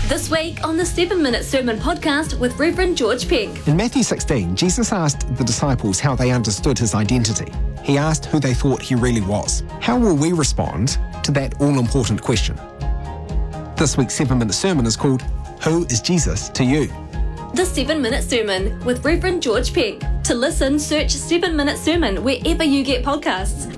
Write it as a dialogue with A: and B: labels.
A: This week on the 7 Minute Sermon Podcast with Reverend George Peck.
B: In Matthew 16, Jesus asked the disciples how they understood his identity. He asked who they thought he really was. How will we respond to that all-important question? This week's 7 Minute Sermon is called, Who is Jesus to You?
A: The 7 Minute Sermon with Reverend George Peck. To listen, search 7 Minute Sermon wherever you get podcasts.